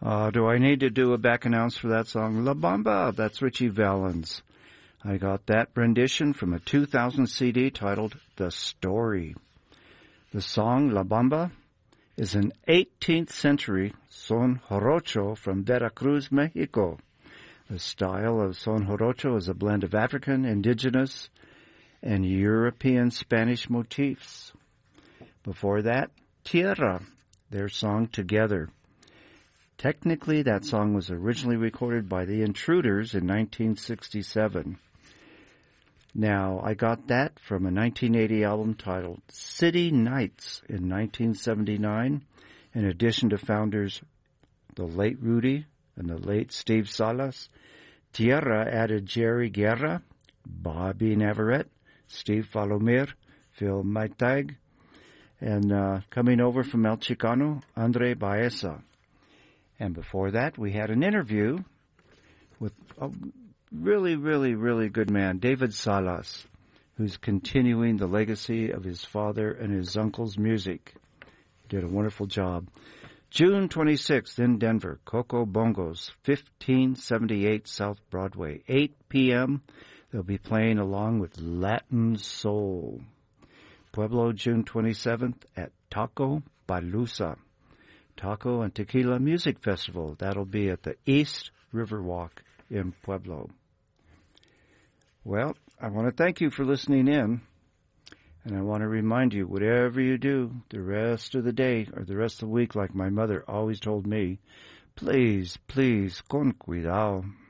Do I need to do a back announce for that song? La Bamba, that's Richie Valens. I got that rendition from a 2000 CD titled The Story. The song La Bamba is an 18th century son jarocho from Veracruz, Mexico. The style of son jarocho is a blend of African, indigenous, and European Spanish motifs. Before that, Tierra, their song Together. Technically, that song was originally recorded by the Intruders in 1967. Now, I got that from a 1980 album titled City Nights in 1979, in addition to founders the late Rudy and the late Steve Salas. Tierra added Jerry Guerra, Bobby Navarrete, Steve Falomir, Phil Maitag, and coming over from El Chicano, Andre Baeza. And before that, we had an interview with a really, really, really good man, David Salas, who's continuing the legacy of his father and his uncle's music. He did a wonderful job. June 26th in Denver, Coco Bongos, 1578 South Broadway, 8 p.m. They'll be playing along with Latin Soul. Pueblo, June 27th at Taco Balusa. Taco and Tequila Music Festival. That'll be at the East Riverwalk in Pueblo. Well, I want to thank you for listening in, and I want to remind you, whatever you do the rest of the day or the rest of the week, like my mother always told me, please, con cuidado.